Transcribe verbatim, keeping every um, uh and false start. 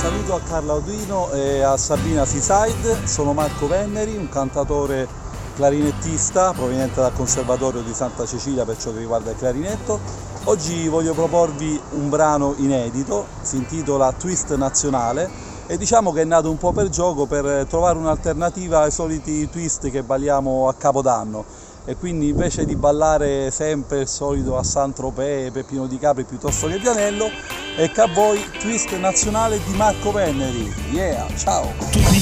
saluto a Carla Odino e a Sabina Seaside. Sono Marco Venneri, un cantautore clarinettista proveniente dal Conservatorio di Santa Cecilia per ciò che riguarda il clarinetto. Oggi voglio proporvi un brano inedito, si intitola Twist Nazionale e diciamo che è nato un po' per gioco, per trovare un'alternativa ai soliti twist che balliamo a Capodanno. E quindi invece di ballare sempre il solito a Saint-Tropez, Peppino di Capri piuttosto che Vianello, ecco a voi Twist Nazionale di Marco Venneri. Yeah, ciao!